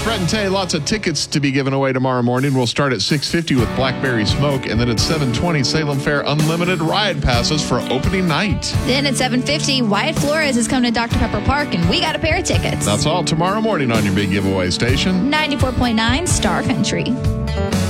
Brett and Tay, lots of tickets to be given away tomorrow morning. We'll start at 6:50 with Blackberry Smoke, and then at 7:20, Salem Fair Unlimited Ride Passes for opening night. Then at 7:50, Wyatt Flores is coming to Dr. Pepper Park, and we got a pair of tickets. That's all tomorrow morning on your big giveaway station. 94.9 Star Country.